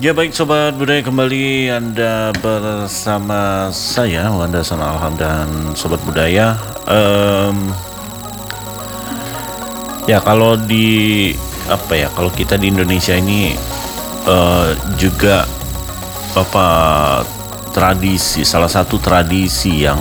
Ya baik sobat budaya, kembali Anda bersama saya Wanda Sanalham dan sobat budaya. Ya kalau kalau kita di Indonesia ini juga tradisi, salah satu tradisi yang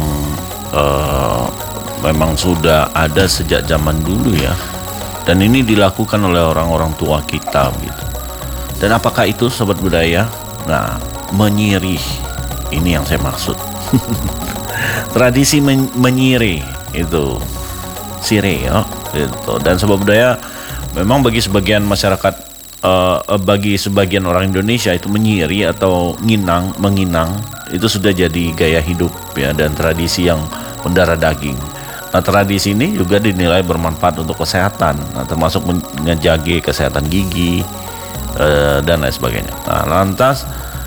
memang sudah ada sejak zaman dulu ya, dan ini dilakukan oleh orang-orang tua kita gitu. Dan apakah itu sobat budaya? Nah, menyirih, ini yang saya maksud. Tradisi menyirih itu sire ya gitu. Dan sobat budaya, memang bagi sebagian masyarakat, bagi sebagian orang Indonesia itu menyiri atau menginang itu sudah jadi gaya hidup ya, dan tradisi yang mendarah daging. Nah, tradisi ini juga dinilai bermanfaat untuk kesehatan, termasuk menjaga kesehatan gigi dan lain sebagainya. Nah, lantas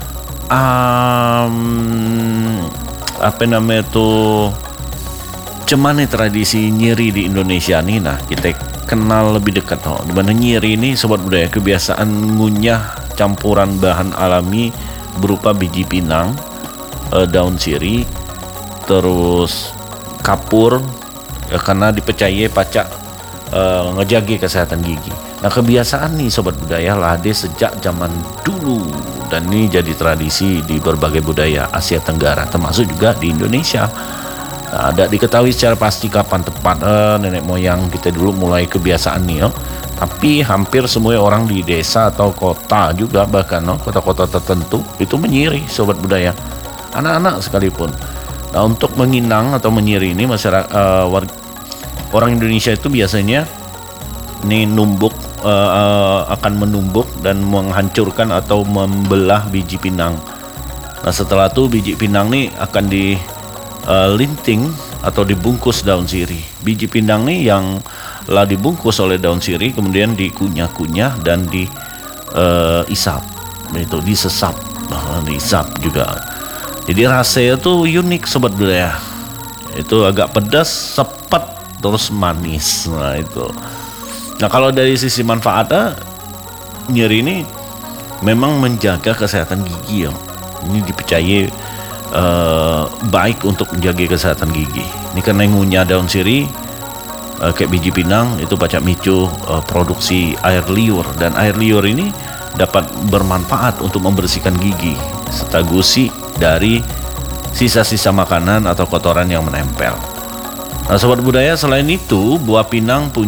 cemane tradisi nyiri di Indonesia nih. Nah, kita kenal lebih dekat di mana nyiri ini sobat budaya, kebiasaan ngunyah campuran bahan alami berupa biji pinang, daun sirih, terus kapur ya, karena dipercaya pacak ngejagi kesehatan gigi. Nah, kebiasaan nih sobat budaya lade sejak zaman dulu, dan ini jadi tradisi di berbagai budaya Asia Tenggara, termasuk juga di Indonesia. Nah, tidak diketahui secara pasti kapan tepat nenek moyang kita dulu mulai kebiasaan nih tapi hampir semua orang di desa atau kota juga, bahkan kota-kota tertentu itu menyiri sobat budaya, anak-anak sekalipun. Nah, untuk menginang atau menyiri ini masyarakat orang Indonesia itu biasanya ini akan menumbuk dan menghancurkan atau membelah biji pinang. Nah, setelah itu biji pinang nih akan linting atau dibungkus daun sirih. Biji pinang nih yang lah dibungkus oleh daun sirih kemudian dikunyah-kunyah dan diisap, itu disesap, diisap juga. Jadi rasanya tuh unik sobat budaya. Itu agak pedas, sepet, terus manis. Nah, itu. Nah, kalau dari sisi manfaatnya, nyeri ini memang menjaga kesehatan gigi ya. Ini dipercaya baik untuk menjaga kesehatan gigi. Ini karena ngunyah daun sirih kayak biji pinang itu pacak micu produksi air liur, dan air liur ini dapat bermanfaat untuk membersihkan gigi serta gusi dari sisa-sisa makanan atau kotoran yang menempel. Nah, sobat budaya, selain itu buah pinang punya